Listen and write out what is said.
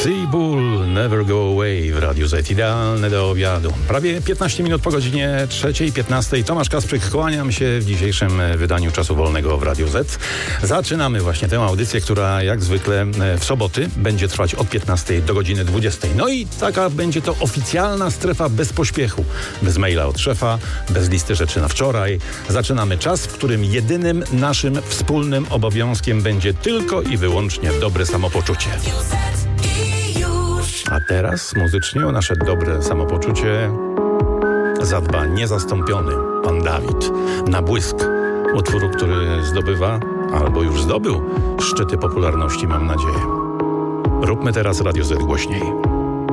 Seabull, Never Go Away w Radiu Z. Idealne do obiadu. Prawie 15 minut po godzinie 3:15. Tomasz Kasprzyk, kłaniam się w dzisiejszym wydaniu Czasu Wolnego w Radiu Z. Zaczynamy właśnie tę audycję, która jak zwykle w soboty będzie trwać od 15 do godziny 20. No i taka będzie to oficjalna strefa bez pośpiechu. Bez maila od szefa, bez listy rzeczy na wczoraj. Zaczynamy czas, w którym jedynym naszym wspólnym obowiązkiem będzie tylko i wyłącznie dobre samopoczucie. A teraz muzycznie o nasze dobre samopoczucie zadba niezastąpiony pan Dawid. Na błysk. Utwór, który zdobywa, albo już zdobył, szczyty popularności, mam nadzieję. Róbmy teraz Radio Z głośniej.